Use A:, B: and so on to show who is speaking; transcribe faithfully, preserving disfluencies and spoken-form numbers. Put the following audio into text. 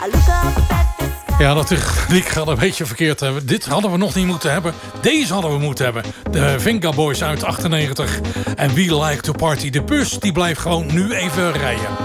A: Ja, dat techniek gaat een beetje verkeerd hebben. Dit hadden we nog niet moeten hebben. Deze hadden we moeten hebben. De Venga Boys uit achtennegentig. En We Like to Party. De bus die blijft gewoon nu even rijden.